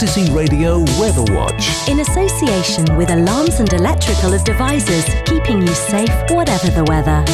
Fantasy Radio Weather Watch. In association with Alarms and Electrical Devices, keeping you safe whatever the weather.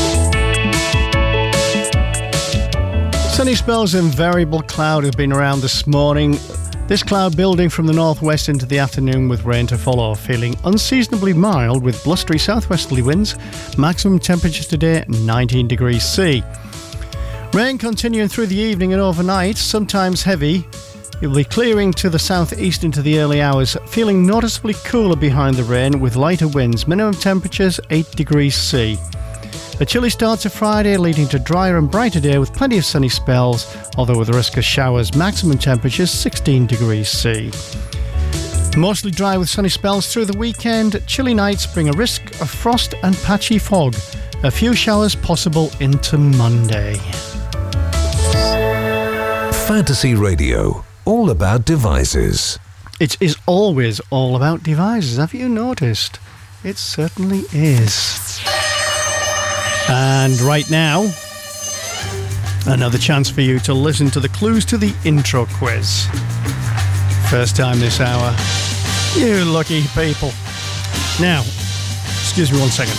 Sunny spells and variable cloud have been around this morning. This cloud building from the northwest into the afternoon with rain to follow. Feeling unseasonably mild with blustery southwesterly winds. Maximum temperatures today 19 degrees C. Rain continuing through the evening and overnight, sometimes heavy. It will be clearing to the southeast into the early hours. Feeling noticeably cooler behind the rain with lighter winds. Minimum temperatures 8 degrees C. A chilly start to Friday, leading to drier and brighter day with plenty of sunny spells, although with a risk of showers. Maximum temperatures 16 degrees C. Mostly dry with sunny spells through the weekend. Chilly nights bring a risk of frost and patchy fog. A few showers possible into Monday. Fantasy Radio, all about devices. It is always all about devices. Have you noticed? It certainly is. And right now, another chance for you to listen to the clues to the intro quiz. First time this hour. You lucky people. Now, excuse me one second.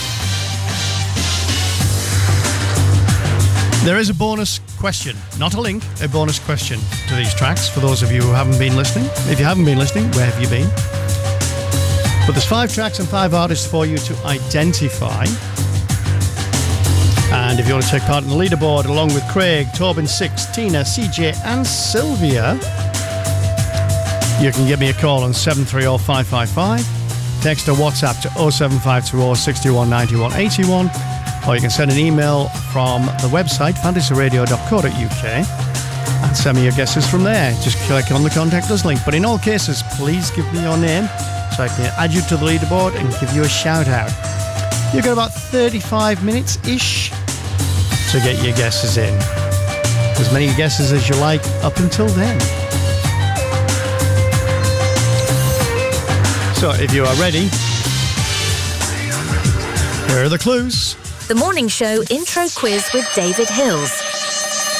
There is a bonus question, not a link, a bonus question to these tracks for those of you who haven't been listening. If you haven't been listening, where have you been? But there's 5 tracks and 5 artists for you to identify. And if you want to take part in the leaderboard along with Craig, Tobin, Six, Tina, CJ and Sylvia, you can give me a call on 730-555, text or WhatsApp to 07520 61 91 81, or you can send an email from the website fantasyradio.co.uk and send me your guesses from there. Just click on the contact us link. But in all cases, please give me your name so I can add you to the leaderboard and give you a shout out. You've got about 35 minutes-ish to get your guesses in. As many guesses as you like up until then. So if you are ready, here are the clues. The morning show intro quiz with David Hills.